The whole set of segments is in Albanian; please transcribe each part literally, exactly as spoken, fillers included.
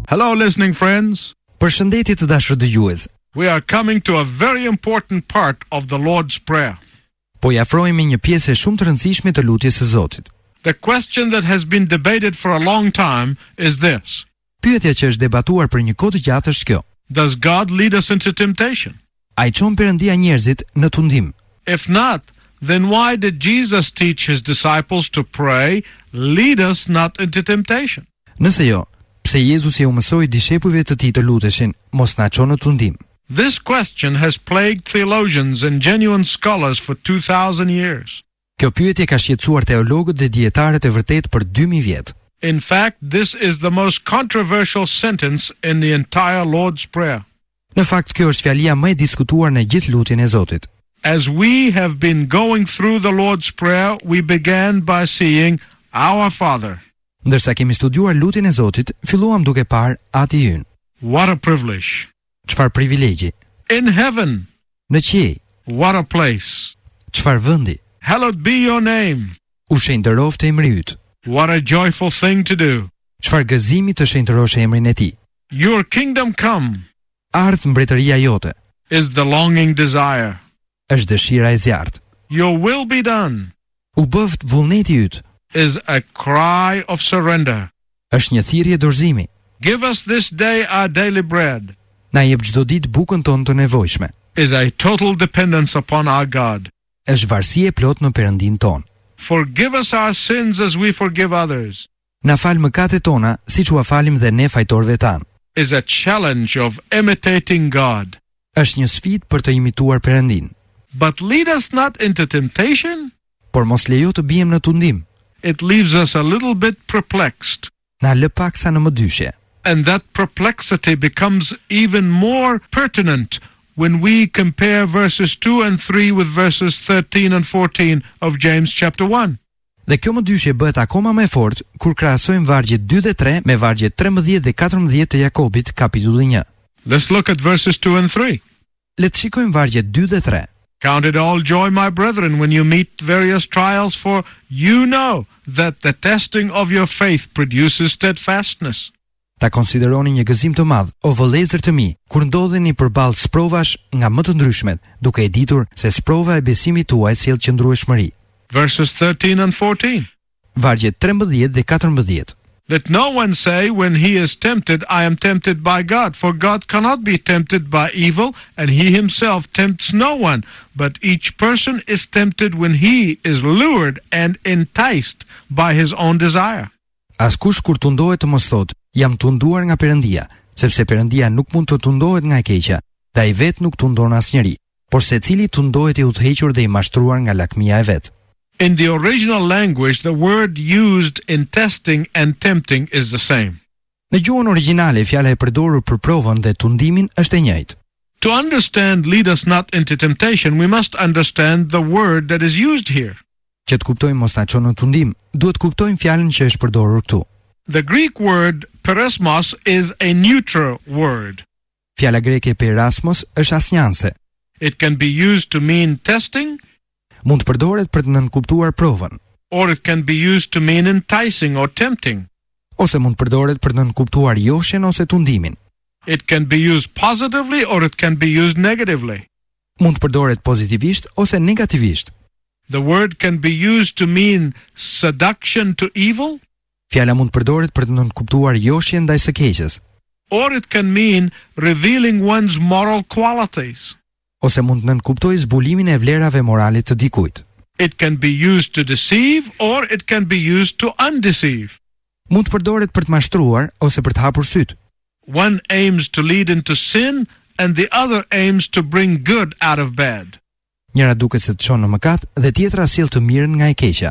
Hello listening friends. Përshëndetje të dashur dëgjues. We are coming to a very important part of the Lord's Prayer. Po i afrohemi një pjesë shumë të rëndësishme të lutjes së Zotit. The question that has been debated for a long time is this. Pyetja që është debatuar për një kohë të gjatë është kjo. Does God lead us into temptation? A i çon Perëndia njerëzit në tundim? If not, then why did Jesus teach his disciples to pray, lead us not into temptation? Nëse jo, pse Jezusi u mësoi dishepujve të tij të luteshin, mos na çon në tundim? This question has plagued theologians and genuine scholars for two thousand years. Kjo pyetje ka shqetësuar teologët dhe dietarët e vërtet për dy mijë vjet. In fact, this is the most controversial sentence in the entire Lord's Prayer. Në fakt, kjo është fjalia më e diskutuar në gjithë lutjen e Zotit. As we have been going through the Lord's Prayer, we began by seeing Our Father. Ndërsa kemi studiuar lutjen e Zotit, filluam duke parë Ati ynë. What a privilege. Çfarë privilegji. In heaven. Në qiej. What a place. Çfarë vendi. Hallowed be your name. U shenjtëroftë emri yt. What a joyful thing to do. Çfarë gëzimi të shenjtërosh emrin e Tij. Your kingdom come. Ardh mbretëria jote. Is the longing desire. Është dëshira e zjarrt. Your will be done. U bëft vullneti yt. Is a cry of surrender. Është një thirrje dorëzimi. Give us this day our daily bread. Na jep çdo ditë bukën tonë të nevojshme. Is a total dependence upon our God. Është varësi e plot në Perëndin ton. Forgive us our sins as we forgive others. Na fal mëkatet tona, siç u falim dhe ne fajtorëve tan. Is a challenge of imitating God. Është një sfidë për të imituar Perëndin. But lead us not into temptation. Por mos lejo të bijem në tundim. It leaves us a little bit perplexed. Na lë paksa në mëdyshje. And that perplexity becomes even more pertinent when we compare verses two and three with verses thirteen and fourteen of James chapter one. Dhe kjo mëdyshje bëhet akoma më e fortë kur krahasojmë vargjet dy dhe tre me vargjet tremëdhjetë dhe katërmbëdhjetë të Jakobit, kapitulli një. Let's look at verses two and three. Le të shikojmë vargjet dy dhe tre. Count it all joy, my brethren, when you meet various trials, for you know that the testing of your faith produces steadfastness. Ta konsideroni një gëzim të madh, o vëllezër të mi, kur ndodheni përballë sprovash nga më të ndryshmet, duke e ditur se sprova e besimit tuaj sjell qëndrueshmëri. Verses thirteen and fourteen. Vargjet trembëdhjetë dhe katërmbëdhjetë. Let no one say when he is tempted, I am tempted by God, for God cannot be tempted by evil, and he himself tempts no one, but each person is tempted when he is lured and enticed by his own desire. Askush kur tundohet të mos thotë, jam tunduar nga Perëndia, sepse Perëndia nuk mund të tundohet nga e keqja, dhe ai vetë nuk tundon asnjëri, por secili tundohet i udhëhequr dhe i mashtruar nga lakmia e vet. In the original language, the word used in testing and tempting is the same. Në gjuhën origjinale, fjala e përdorur për provën dhe tundimin është e njëjtë. To understand lead us not into temptation, we must understand the word that is used here. Që të kuptojmë mos na çon në tundim, duhet kuptojmë fjalën që është përdorur këtu. The Greek word perismos is a neutral word. Fjala greke perasmos është asnjanse. It can be used to mean testing, mund të përdoret për të nënkuptuar provën, or it can be used to mean enticing or tempting. Ose mund të përdoret për të nënkuptuar joshjen ose tundimin. It can be used positively or it can be used negatively. Mund të përdoret pozitivisht ose negativisht. The word can be used to mean seduction to evil. Fjala mund të përdoret për të nënkuptuar joshjen ndaj së keqes. Or it can mean revealing one's moral qualities. Ose mund të nënkuptojë zbulimin e vlerave morale të dikujt. It can be used to deceive or it can be used to undeceive. Mund të përdoret për të mashtruar ose për të hapur syt. One aims to lead into sin and the other aims to bring good out of bad. Njëra duket se të çon në mëkat dhe tjetra sjell të mirën nga e keqja.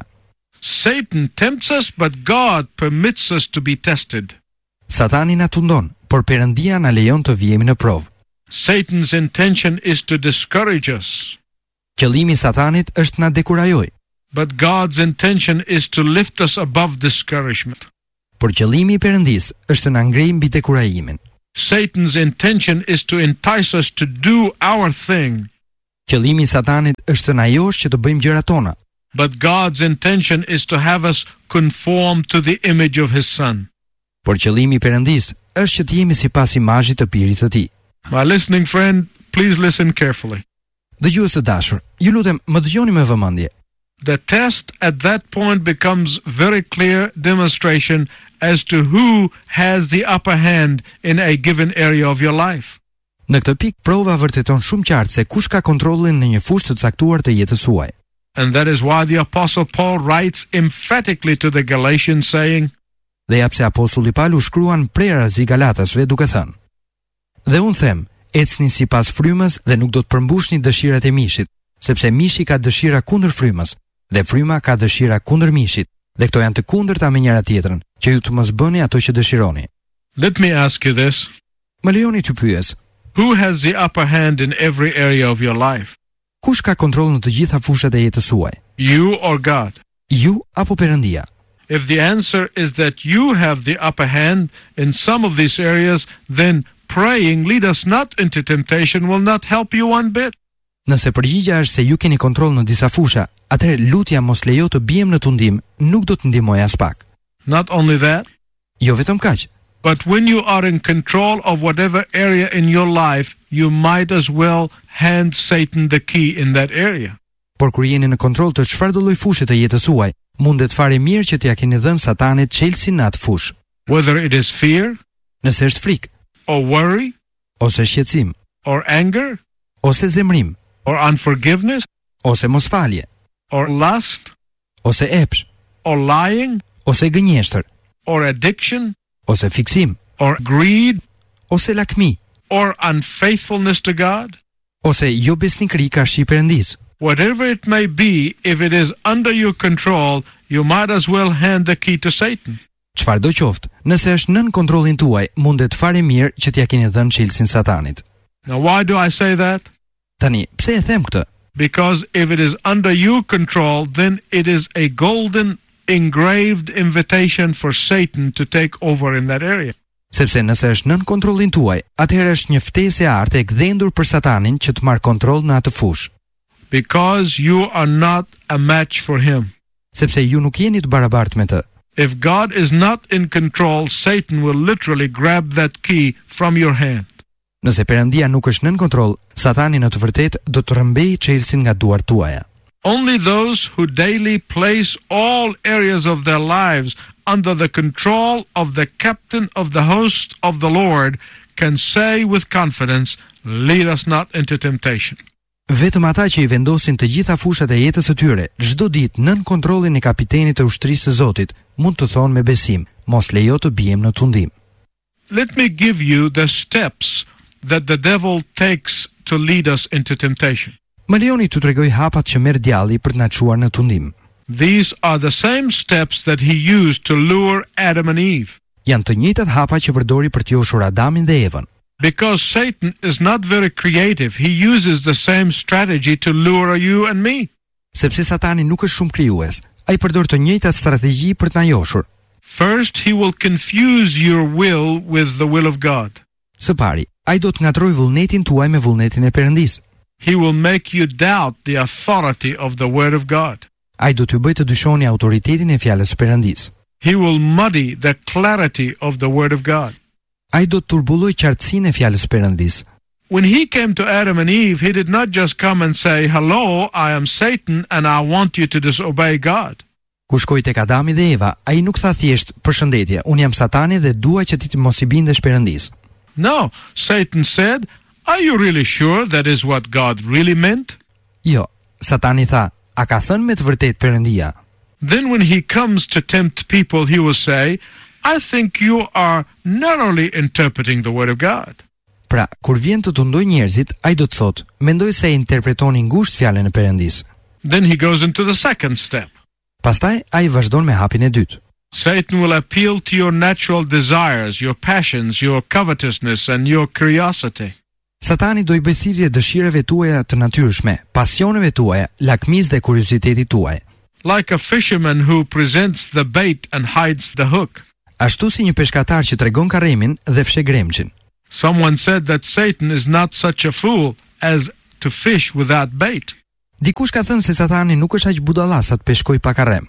Satan tempts us, but God permits us to be tested. Satani na tundon, por Perëndia na lejon të vijemi në provë. Satan's intention is to discourage us. Qëllimi i Satanit është na dekurajoj. But God's intention is to lift us above discouragement. Por qëllimi i Perëndis është të na ngrejë mbi dekurajimin. Satan's intention is to entice us to do our thing. Qëllimi i Satanit është të na josh që të bëjmë gjërat tona. But God's intention is to have us conform to the image of his son. Por qëllimi i Perëndis është që të jemi sipas imazhit të Birit të Tij. My listening friend, please listen carefully. Dëgjues të dashur, ju lutem më dëgjoni me vëmendje. The test at that point becomes very clear demonstration as to who has the upper hand in a given area of your life. Në këtë pikë prova vërteton shumë qartë se kush ka kontrollin në një fushë të caktuar të jetës suaj. And that is why the Apostle Paul writes emphatically to the Galatians saying, Dhe ja pse apostulli Paulu shkruan prerazi Galatasve duke thënë: Dhe unë them, ecni sipas frymës dhe nuk do të përmbushni dëshirat e mishit, sepse mishi ka dëshira kundër frymës dhe fryma ka dëshira kundër mishit, dhe këto janë të kundërta me njëra tjetrën, që ju të mos bëni ato që dëshironi. Let me ask you this. Më lejoni t'ju pyes, Who has the upper hand in every area of your life? kush ka kontroll në të gjitha fushat e jetës suaj? You or God? Ju apo Perëndia? If the answer is that you have the upper hand in some of these areas, then praying, lead us not into temptation, will not help you one bit. Nëse përgjigja është se ju keni kontroll në disa fusha, atëherë lutja mos lejo të bijem në tundim, nuk do të ndihmojë as pak. Not only that, Jo vetëm kaq, but when you are in control of whatever area in your life, you might as well hand Satan the key in that area. por kur jeni në kontroll të çfarëdo lloj fushë të jetës suaj, mundet fare mirë që t'ja keni dhënë Satanit çelësin në atë fushë. Whether it is fear, Nëse është frikë, or worry, ose shqetësim, or anger, ose zemrim, or unforgiveness, ose mosfalje, or lust, ose epsh, or lying, ose gënjeshtër, or addiction, ose fiksim, or greed, ose lakmi, or unfaithfulness to God, ose jo besnikëri karshi Perëndis. whatever it may be, if it is under your control, you might as well hand the key to Satan. Çfarëdo qoftë, nëse është nën kontrollin tuaj, mundet fare mirë që t'ja keni dhënë çelësin Satanit. Now, why do I say that? Tani, pse e them këtë? Because if it is under your control, then it is a golden engraved invitation for Satan to take over in that area. Sepse nëse është nën kontrollin tuaj, atëherë është një ftesë e artë e gdhendur për Satanin që të marrë kontroll në atë fushë. Because you are not a match for him. Sepse ju nuk jeni të barabartë me të. If God is not in control, Satan will literally grab that key from your hand. Nëse Perëndia nuk është nën kontroll, Satani në të vërtetë do të rrëmbejë çelësin nga duart tuaja. Only those who daily place all areas of their lives under the control of the captain of the host of the Lord can say with confidence, lead us not into temptation. Vetëm ata që i vendosin të gjitha fushat e jetës së tyre çdo ditë nën kontrollin e kapitenit të ushtrisë së Zotit, mund të thonë me besim, mos lejo të bijem në tundim. Let me give you the steps that the devil takes to lead us into temptation. Më lejoni t'ju tregoj hapat që merr djalli për të na çuar në tundim. These are the same steps that he used to lure Adam and Eve. Janë të njëjtat hapa që përdori për të joshur Adamin dhe Evën. Because Satan is not very creative, he uses the same strategy to lure you and me. Sepse Satani nuk është shumë krijues, ai përdor të njëjtat strategji për të na joshur. First, he will confuse your will with the will of God. Së pari, ai do të ngatrojë vullnetin tuaj me vullnetin e Perëndisë. He will make you doubt the authority of the word of God. Ai do t'ju bëjë të dyshoni autoritetin e fjalës së Perëndisë. He will muddy the clarity of the word of God. Ai do të turbulloj qartësinë e fjalës së Perëndisë. When he came to Adam and Eve, he did not just come and say, "Hello, I am Satan and I want you to disobey God." Kur shkoi tek Adami dhe Eva, ai nuk tha thjesht, "Përshëndetje, unë jam Satani dhe dua që ti të mos i bindesh Perëndisë." No, Satan said, "Are you really sure that is what God really meant?" Jo, Satani tha, "A ka thënë me të vërtetë Perëndia?" Then when he comes to tempt people, he will say, "I think you are narrowly interpreting the word of God." Pra, kur vjen të tundoj njerëzit, ai do të thotë, "Mendoj se e interpretoni ngushtë fjalën e Perëndisë." Then he goes into the second step. Pastaj ai vazhdon me hapin e dytë. Satan will appeal to your natural desires, your passions, your covetousness and your curiosity. Satani do i bëjë thirrje dëshirave tuaja të natyrshme, pasioneve tuaja, lakmisë dhe kuriozitetit tuaj. Like a fisherman who presents the bait and hides the hook. Ashtu si një peshkatar që tregon karremin dhe fshe gremçin. Someone said that Satan is not such a fool as to fish without bait. Dikush ka thënë se Satani nuk është aq budalla sa të peshkoj pa karrem.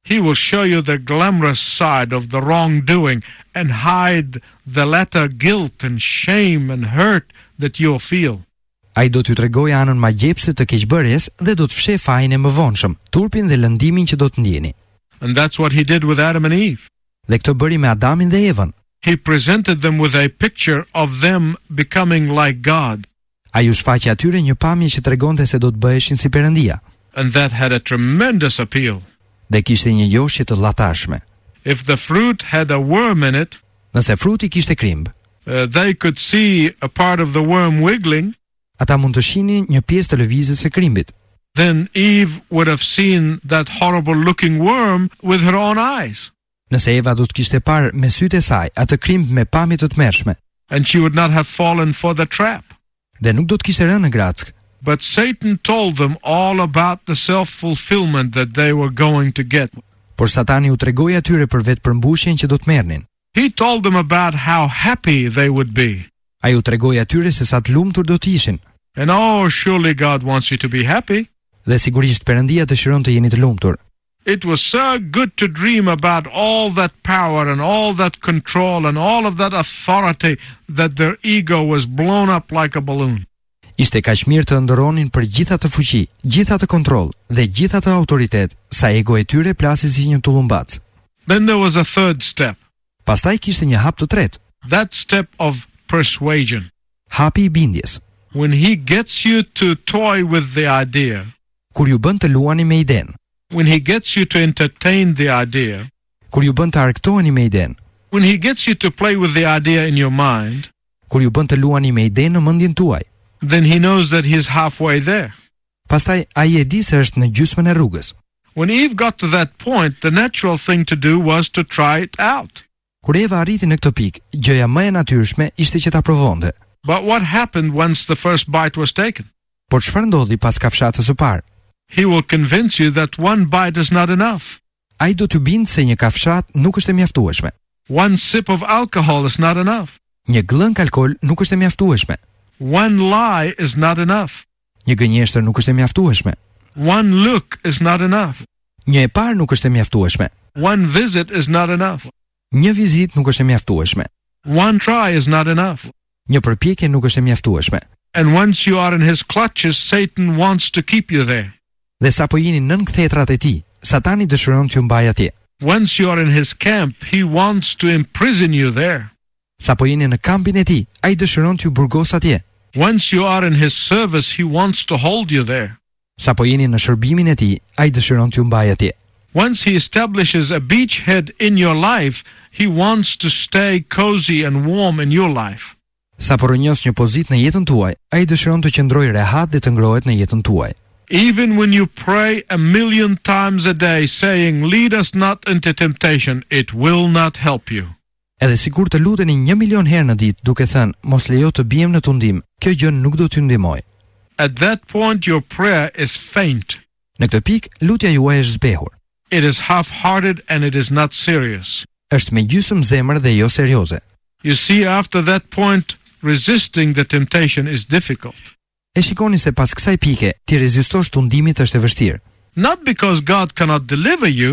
He will show you the glamorous side of the wrongdoing and hide the latter guilt and shame and hurt that you'll feel. Ai do t'ju tregojë anën magjepse të keqbërjes dhe do të fsheh fajin e mëvonshëm, turpin dhe lëndimin që do të ndjeni. And that's what he did with Adam and Eve. Dhe këtë bëri me Adamin dhe Evën. He presented them with a picture of them becoming like God. Ai u shfaqi atyre një pamje që tregonte se do të bëheshin si Perëndia. And that had a tremendous appeal. Dhe kishte një njohje të llatashme. If the fruit had a worm in it, Nëse fruti kishte krimb, uh, they could see a part of the worm wiggling. ata mund të shihnin një pjesë të lëvizjes së krimbit. Then Eve would have seen that horrible looking worm with her own eyes. Nëse Eva do të kishte parë me sytë e saj atë krimb me pamje të tmerrshme, And she would not have fallen for the trap. dhe nuk do të kishte rënë në grack. But Satan told them all about the self-fulfillment that they were going to get. Por Satani u tregoi atyre për vetë përmbushjen që do të merrnin. He told them about how happy they would be. Ai u tregoi atyre se sa të lumtur do të ishin. And oh, surely God wants you to be happy. Dhe sigurisht Perëndia dëshiron të jeni të lumtur. It was so good to dream about all that power and all that control and all of that authority that their ego was blown up like a balloon. Ishte kaq mirë të ndëronin për gjitha të fuqi, gjitha të kontroll dhe gjitha të autoritet, sa ego e tyre plasi si një tullumbac. Then there was a third step. Pastaj kishte një hap të tretë, That step of persuasion. hapi i bindjes. When he gets you to toy with the idea, Kur ju bën të luani me idenë, when he gets you to entertain the idea, kur ju bën të argëtoheni me idenë, when he gets you to play with the idea in your mind, kur ju bën të luani me idenë në mendjen tuaj, then he knows that he's halfway there. pastaj ai e di se është në gjysmën e rrugës. When Eve got to that point, the natural thing to do was to try it out. Kur Eva arriti në këtë pikë, gjëja më e natyrshme ishte që ta provonte. But what happened once the first bite was taken? Por çfarë ndodhi pas kafshatës së parë? He will convince you that one bite is not enough. Ai do t'ju bindë se një kafshat nuk është e mjaftueshme. One sip of alcohol is not enough. Një glënk alkool nuk është e mjaftueshme. One lie is not enough. Një gënjeshtër nuk është e mjaftueshme. One look is not enough. Një e parë nuk është e mjaftueshme. One visit is not enough. Një vizitë nuk është e mjaftueshme. One try is not enough. Një përpjekje nuk është e mjaftueshme. And once you are in his clutches, Satan wants to keep you there. Dhe sapo jeni nën kthetrat e tij, Satani dëshiron t'ju mbajë atje. Once you are in his camp, he wants to imprison you there. Sapo jeni në kampin e tij, ai dëshiron t'ju burgos atje. Once you are in his service, he wants to hold you there. Sapo jeni në shërbimin e tij, ai dëshiron t'ju mbajë atje. Once he establishes a beachhead in your life, he wants to stay cozy and warm in your life. Sapo rrënjos një pozitë në jetën tuaj, ai dëshiron të qëndrojë rehat dhe të ngrohet në jetën tuaj. Even when you pray a million times a day saying, lead us not into temptation, it will not help you. Edhe sikur të luteni një milion herë në ditë duke thënë, mos lejo të bijem në tundim, kjo gjë nuk do t'ju ndihmojë. At that point, your prayer is faint. Në këtë pikë, lutja juaj është zbehur. It is half-hearted and it is not serious. Është me gjysmë zemër dhe jo serioze. You see, after that point, resisting the temptation is difficult. E shikoni se pas kësaj pike, ti rezistosh tundimit është e vështirë. Not because God cannot deliver you,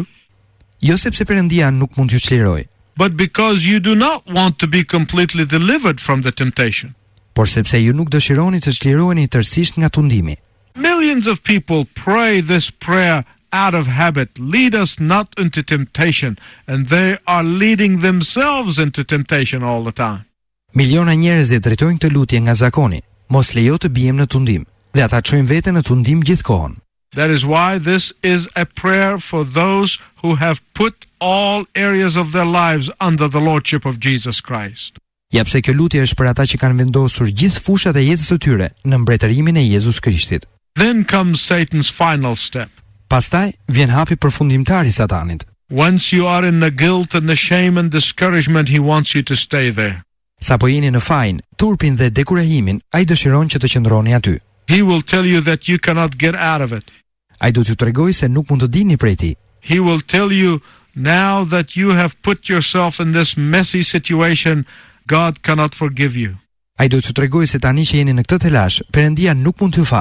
Jo sepse Perëndia nuk mund t'ju çlirojë, but because you do not want to be completely delivered from the temptation. por sepse ju nuk dëshironi të çliroheni tërësisht nga tundimi. Millions of people pray this prayer out of habit. Lead us not into temptation. And they are leading themselves into temptation all the time. Miliona njerëz e drejtojnë këtë lutje nga zakoni, mos lejo të bijem në tundim, dhe ata çojnë veten në tundim gjithkohon. That is why this is a prayer for those who have put all areas of their lives under the lordship of Jesus Christ. Ja pse kjo lutje është për ata që kanë vendosur gjithë fushat e jetës së tyre në mbretërimin e Jezus Krishtit. Then comes Satan's final step. Pastaj vjen hapi përfundimtar i Satanit. Once you are in the guilt and the shame and discouragement, he wants you to stay there. Sapo jeni në fajin, turpin dhe dekurajimin, ai dëshiron që të qëndroni aty. He will tell you that you cannot get out of it. Ai do t'ju tregojë se nuk mund të dilni prej tij. He will tell you, now that you have put yourself in this messy situation, God cannot forgive you. Ai do t'ju tregojë se tani që jeni në këtë telash, Perëndia nuk mund t'ju falë.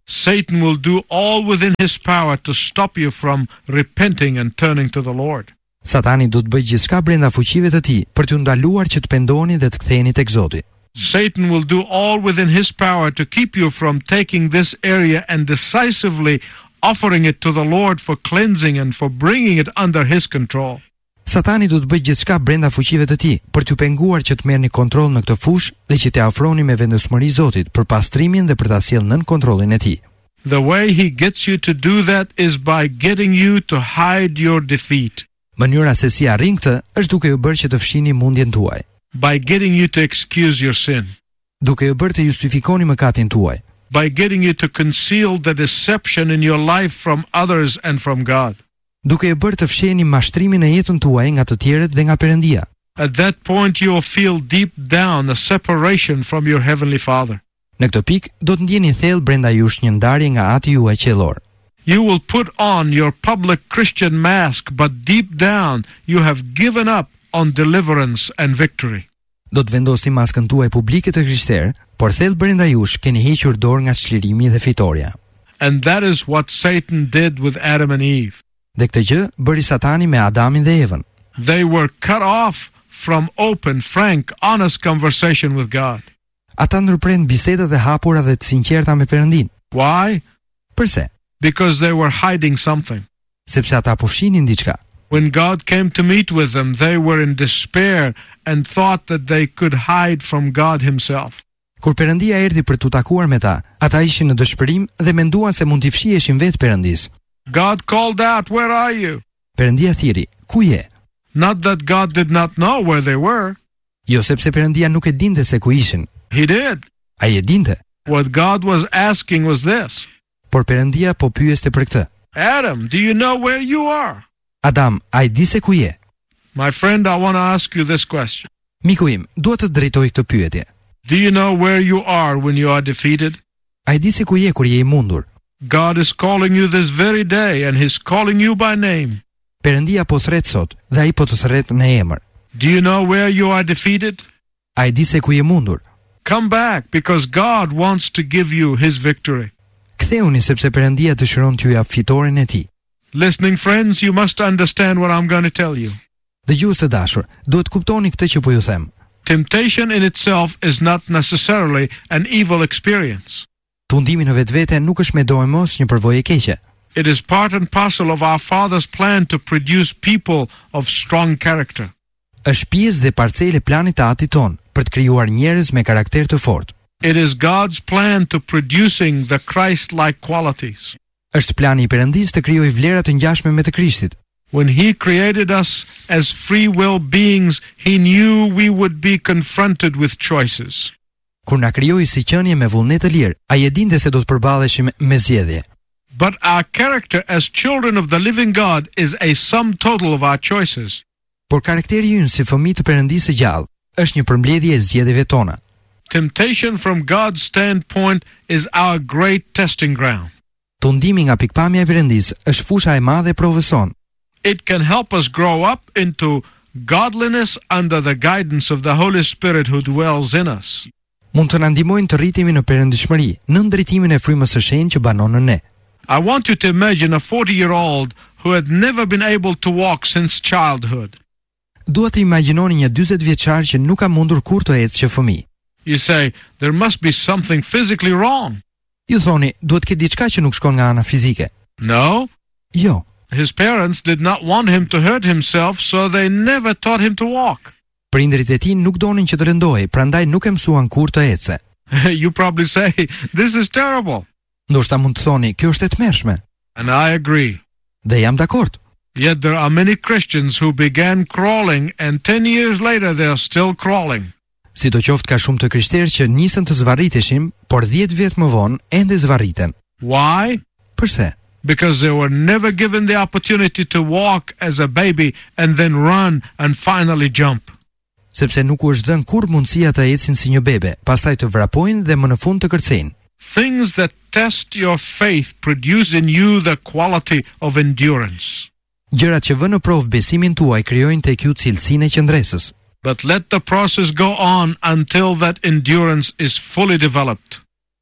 Satan will do all within his power to stop you from repenting and turning to the Lord. Satani do të bëjë gjithçka brenda fuqive të tij për t'ju ndaluar që të pendoni dhe të ktheheni tek Zoti. Satan will do all within his power to keep you from taking this area and decisively offering it to the Lord for cleansing and for bringing it under his control. Satani do të bëjë gjithçka brenda fuqive të tij për t'ju penguar që të merrni kontroll në këtë fushë dhe që t'ia ofroni me vendosmëri Zotit për pastrimin dhe për ta sjellë nën kontrollin e tij. The way he gets you to do that is by getting you to hide your defeat. Mënyra se si arrin këtë është duke ju bërë që të fshini mundjen tuaj. By getting you to excuse your sin. Duke ju bërë të justifikoni mëkatin tuaj. By getting you to conceal the deception in your life from others and from God. Duke ju bërë të fshiheni mashtrimin në jetën tuaj nga të tjerët dhe nga Perëndia. At that point you will feel deep down a separation from your heavenly Father. Në këtë pikë do të ndjeni thellë brenda jush një ndarje nga Ati juaj qiellor. You will put on your public Christian mask, but deep down you have given up on deliverance and victory. Do të vendosni maskën tuaj publike të krishterë, por thellë brenda jush keni hequr dorë nga çlirimi dhe fitoria. And that is what Satan did with Adam and Eve. Dhe këtë gjë bëri Satani me Adamin dhe Evën. They were cut off from open, frank, honest conversation with God. Ata ndërprerën bisedat e hapura dhe të sinqerta me Perëndin. Why? Përse? Because they were hiding something. Sepse ata po fshinin diçka. When God came to meet with them, they were in despair and thought that they could hide from God himself. Kur Perëndia erdhi për t'u takuar me ta, ata ishin në dëshpërim dhe menduan se mund t'i fshiheshin vetë Perëndis. God called out, "Where are you?" Perëndia thiri, "Ku je?" Not that God did not know where they were. Jo sepse Perëndia nuk e dinte se ku ishin. He did. Ai e dinte. What God was asking was this. Por Perëndia po pyeste për këtë. Adam, do you know where you are? Adam, a i di se ku je? My friend, I want to ask you this question. Miku im, dua të drejtoj këtë pyetje. Do you know where you are when you are defeated? A i di se ku je kur je i mundur? God is calling you this very day and he's calling you by name. Perëndia po thret sot dhe ai po të thret në emër. Do you know where you are defeated? A i di se ku je mundur? Come back because God wants to give you his victory. Ktheuni sepse Perëndia dëshiron t'ju jap fitoren e tij. Listening friends, you must understand what I'm going to tell you. Dëgjues të dashur, duhet kuptoni këtë që po ju them. Temptation in itself is not necessarily an evil experience. Tundimi në vetvete nuk është me dojmos një përvojë e keqe. It is part and parcel of our Father's plan to produce people of strong character. Është pjesë dhe parcele planit të Atit ton për të krijuar njerëz me karakter të fortë. It is God's plan to producing the Christ-like qualities. Është plani i Perëndisë të krijojë vlera të ngjashme me të Krishtit. When he created us as free will beings, he knew we would be confronted with choices. Kur na krijoi si qenie me vullnet të lirë, ai e dinte se do të përballeshim me zgjedhje. But our character as children of the living God is a sum total of our choices. Por karakteri ynë si fëmijë të Perëndisë së gjallë është një përmbledhje e zgjedhjeve tona. Temptation from God's standpoint is our great testing ground. Tundimi nga pikpamja e Perëndisë është fusha e madhe e provës sonë. It can help us grow up into godliness under the guidance of the Holy Spirit who dwells in us. Mund të na ndihmojnë të rritemi në perëndishmëri, në ndërtimin e frymës së shenjtë që banon në ne. I want you to imagine a forty-year-old who had never been able to walk since childhood. Dua të imagjinoni një dyzet vjeçar që nuk ka mundur kur të ecë që fëmijë. You say, there must be something physically wrong. Ju thoni, duhet të ketë diçka që nuk shkon nga ana fizike. No. Jo. His parents did not want him to hurt himself, so they never taught him to walk. Prindërit e tij nuk donin që të rëndohej, prandaj nuk e mësuan kur të ecë. You probably say, this is terrible. Ndoshta mund të thoni, kjo është e tmerrshme. And I agree. Dhe jam dakord. Yet there are many Christians who began crawling and ten years later they are still crawling. Sidoqoftë ka shumë të krishterë që nisën të zvarriteshin, por dhjetë vjet më vonë ende zvarriten. Why? Përse? Because they were never given the opportunity to walk as a baby and then run and finally jump. Sepse nuk u është dhënë kur mundësia të ecin si një bebe, pastaj të vrapojnë dhe më në fund të kërcejnë. Things that test your faith produce in you the quality of endurance. Gjërat që vënë në provë besimin tuaj krijojnë tek ju cilësinë e qëndresës. But let the process go on until that endurance is fully developed.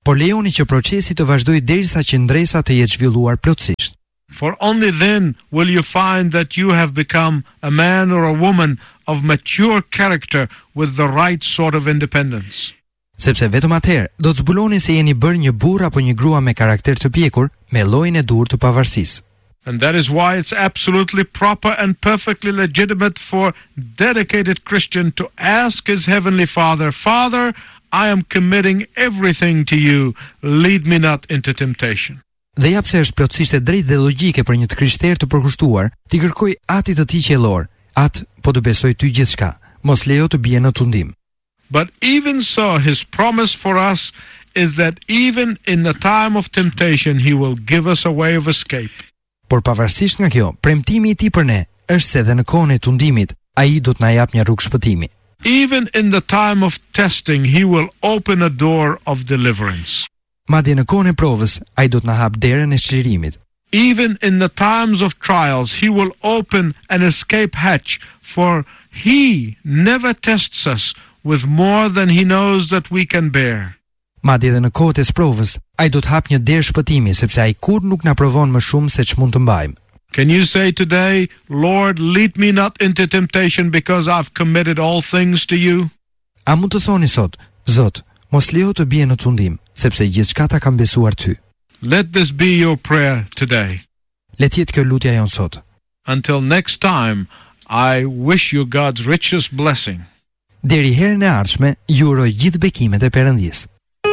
por lejoni që procesi të vazhdojë derisa që ndresa të jetë zhvilluar plotësisht. For only then will you find that you have become a man or a woman of mature character with the right sort of independence. Sepse vetëm atëherë do të zbuloni se jeni bërë një burr apo një grua me karakter të pjekur, me llojin e duhur të pavarësisë. And that is why it's absolutely proper and perfectly legitimate for dedicated Christian to ask his heavenly Father, Father, I am committing everything to you. Lead me not into temptation. Dhe ja pse është plotësisht e drejtë dhe logjike për një të krishterë të përkushtuar, t'i kërkoj Atit të Tij qiellor, At, po të besoj ty gjithçka, mos lejo të bie në tundim. But even so, his promise for us is that even in the time of temptation, he will give us a way of escape. Por pavarësisht nga kjo, premtimi i tij për ne është se edhe në kohën e tundimit, ai do të na jap një rrugë shpëtimi. Even in the time of testing, he will open a door of deliverance. Madje në kohën e provës, ai do të na hap derën e çlirimit. Even in the times of trials, he will open an escape hatch, for he never tests us with more than he knows that we can bear. Madje edhe në kohët e provës, ai do të hap një derë shpëtimi, sepse ai kur nuk na provon më shumë se ç'mund të mbajmë. Can you say today, Lord, lead me not into temptation because I've committed all things to you? A mund të thoni sot, Zot, mos lejo të bie në tundim, sepse gjithçka ta kam besuar ty. Let this be your prayer today. Le të jetë kjo lutja jon sot. Until next time, I wish you God's richest blessing. Deri herën e ardhshme, ju uroj gjithë bekimet e Perëndisë.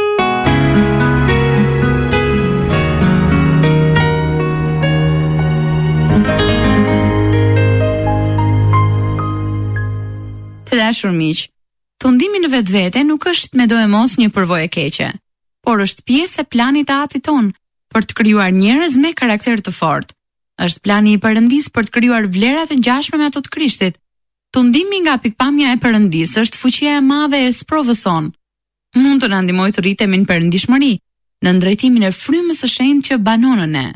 Të dashur miq, tundimi në vetvete nuk është me do e mos një përvojë e keqe, por është pjesë e planit të Atit ton për të krijuar njerëz me karakter të fortë. Është plani i Perëndisë për të krijuar vlerat e ngjashme me ato të Krishtit. Tundimi nga pikpamja e Perëndisë është fuqia e madhe e sprovës son. Mund të na ndihmojë të rritemi në perëndishmëri, në drejtimin e frymës së shenjtë që banon në ne.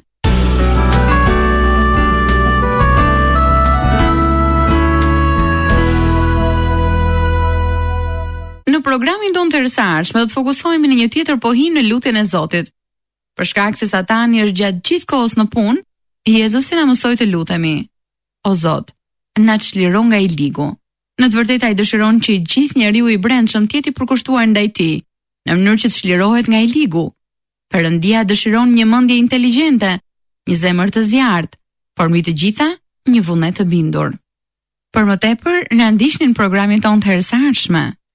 Në programin tonë të rësarshme do të fokusohemi në një tjetër pohinë në lutjen e Zotit. Për shkak se Satani është gjatë gjithë kohës në punë, Jezusi na mësoi të lutemi: O Zot, na çliro nga i ligu. Në të vërtetë ai dëshiron që gjithë njeriu i brendshëm të jetë i përkushtuar ndaj tij, në mënyrë që të çlirohet nga i ligu. Perëndia dëshiron një mendje inteligjente, një zemër të zjarrt, por mbi të gjitha, një vullnet të bindur. Për më tepër, na ndiqni në programin tonë të herësardhshëm.